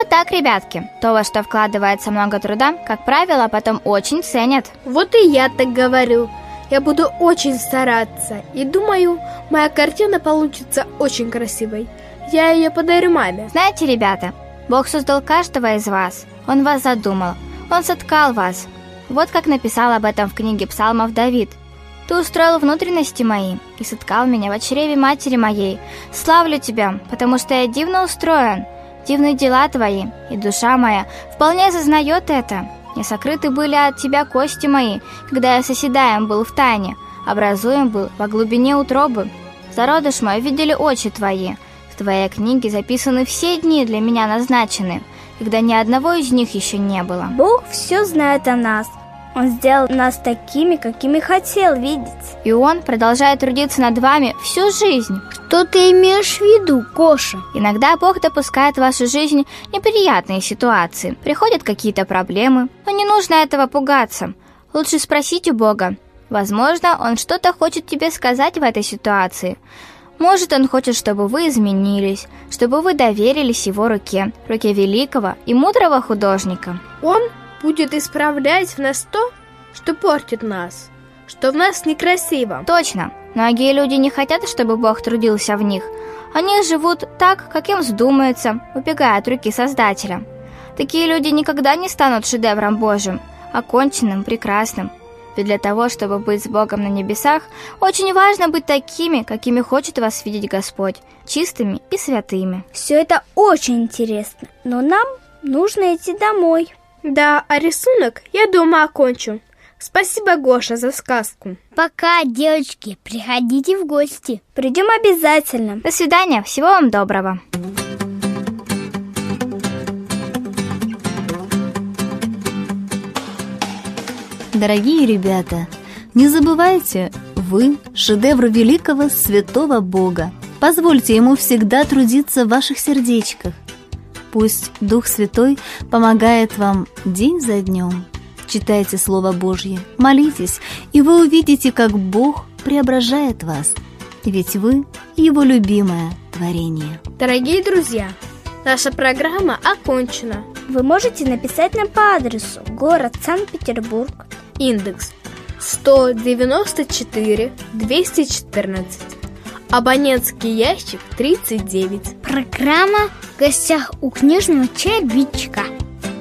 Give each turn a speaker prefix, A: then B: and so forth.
A: Вот так, ребятки. То, во что вкладывается много труда, как правило, потом очень ценят.
B: Вот и я так говорю. Я буду очень стараться. И думаю, моя картина получится очень красивой. Я ее подарю маме.
A: Знаете, ребята, Бог создал каждого из вас. Он вас задумал. Он соткал вас. Вот как написал об этом в книге Псалмов Давид. «Ты устроил внутренности мои и соткал меня в чреве матери моей. Славлю тебя, потому что я дивно устроен. Дивны дела твои, и душа моя вполне сознает это. Не сокрыты были от тебя кости мои, когда я соседаем был в тайне, образуем был во глубине утробы. Зародыш мой видели очи твои. В твоей книге записаны все дни для меня назначены, когда ни одного из них еще не было».
C: Бог все знает о нас. Он сделал нас такими, какими хотел видеть.
A: И Он продолжает трудиться над вами всю жизнь.
C: Что ты имеешь в виду, Коша?
A: Иногда Бог допускает в вашу жизнь неприятные ситуации. Приходят какие-то проблемы, но не нужно этого пугаться. Лучше спросить у Бога. Возможно, Он что-то хочет тебе сказать в этой ситуации. Может, Он хочет, чтобы вы изменились, чтобы вы доверились Его руке великого и мудрого художника.
B: Он будет исправлять в нас то, что портит нас, что в нас некрасиво.
A: Точно. Многие люди не хотят, чтобы Бог трудился в них. Они живут так, как им вздумается, убегая от руки Создателя. Такие люди никогда не станут шедевром Божьим, оконченным, прекрасным. Ведь для того, чтобы быть с Богом на небесах, очень важно быть такими, какими хочет вас видеть Господь, чистыми и святыми.
C: Все это очень интересно, но нам нужно идти домой.
B: Да, а рисунок я дома окончу. Спасибо, Гоша, за сказку.
C: Пока, девочки, приходите в гости. Придем обязательно.
A: До свидания, всего вам доброго.
D: Дорогие ребята, не забывайте, вы шедевр великого святого Бога. Позвольте Ему всегда трудиться в ваших сердечках. Пусть Дух Святой помогает вам день за днем. Читайте Слово Божье, молитесь, и вы увидите, как Бог преображает вас. Ведь вы Его любимое творение.
B: Дорогие друзья, наша программа окончена.
C: Вы можете написать нам по адресу: город Санкт-Петербург,
B: индекс 194 214, абонентский ящик 39.
C: Программа «В гостях у книжного чаябитчика».